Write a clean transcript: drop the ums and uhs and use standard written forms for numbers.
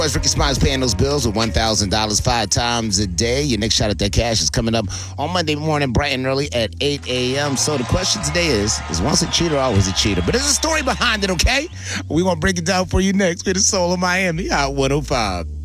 It's Ricky Smiles paying those bills with $1,000 5 times a day. Your next shot at that cash is coming up on Monday morning, bright and early at 8 a.m. So the question today is once a cheater, always a cheater? But there's a story behind it, okay? We're going to break it down for you next with the Soul of Miami, Hot 105.